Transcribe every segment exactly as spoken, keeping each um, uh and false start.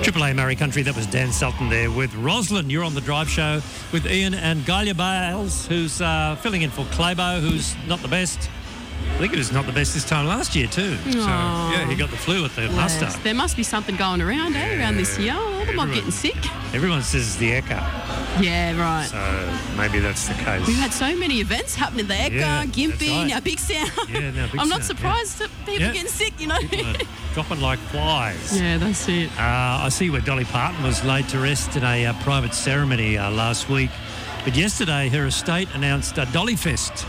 Triple A Murray Country, that was Dan Sultan there with Roslyn. You're on the Drive Show with Ian and Galia Bales, who's uh, filling in for Claybo, who's not the best. I think he was not the best this time last year too. Aww. So, yeah, he got the flu at the Yes. muster. There must be something going around, eh, around this year. Oh, they're not getting sick. Everyone says it's the Eka. Yeah, right. So maybe that's the case. We've had so many events happening there. Eka, Yeah, Gympie, right. now Big Sound. Yeah, now Big I'm not Sound, surprised that people Yeah. are getting sick, you know. People are dropping like flies. Yeah, that's it. Uh, I see where Dolly Parton was laid to rest in a uh, private ceremony uh, last week. But yesterday, her estate announced uh, Dolly Fest,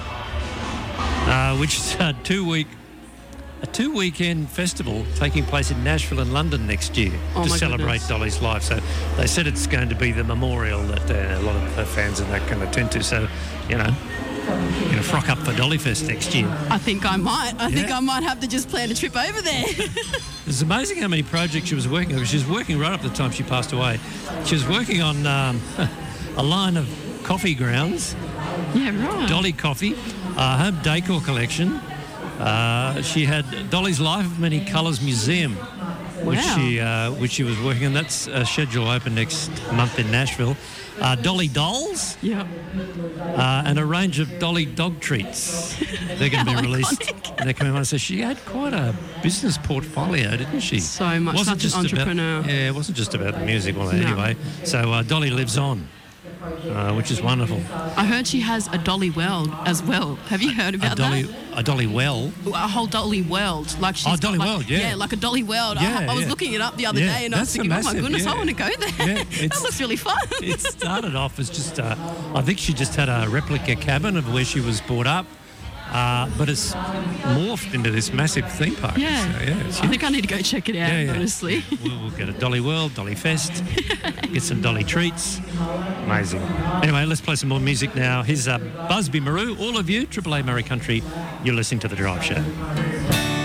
uh, which is a two-week, a two-weekend festival taking place in Nashville and London next year Oh to my celebrate goodness. Dolly's life. So they said it's going to be the memorial that uh, a lot of her fans and that can attend to. So, you know, you're going to frock up for Dolly Fest next year. I think I might. I think Yeah. I might have to just plan a trip over there. It's amazing how many projects she was working on. She was working right up to the time she passed away. She was working on um, a line of coffee grounds, Yeah, right. Dolly Coffee, uh, home decor collection. Uh, she had Dolly's Life of Many Colours Museum, which Wow. she uh, which she was working on. That's uh, scheduled to open next month in Nashville. Uh, Dolly Dolls Yeah. uh, and a range of Dolly dog treats. They're going to be How released. iconic. And they're coming on. So she had quite a business portfolio, didn't she? So much. Wasn't Such an just about- entrepreneur. yeah, it wasn't just about the music. Well, No. anyway, so uh, Dolly lives on, uh, which is wonderful. I heard she has a Dolly world as well. Have you heard A about Dolly, that? a Dolly well. A whole Dolly world. Like she's Oh, got Dolly like, world, yeah. Yeah, like a Dolly world. Yeah, I, I was yeah. looking it up the other Yeah, day and I was that's thinking, oh my massive, goodness, yeah. I want to go there. Yeah, that it's- looks really fun. It started off as just, uh, I think she just had a replica cabin of where she was brought up, uh, but it's morphed into this massive theme park. Yeah. So, yeah, it's I think I need to go check it out, Yeah, yeah. honestly. We'll, we'll get a Dolly World, Dolly Fest, get some Dolly treats. Amazing. Anyway, let's play some more music now. Here's uh, Busby Maru. All of you, Triple A Murray Country, you're listening to The Drive Show.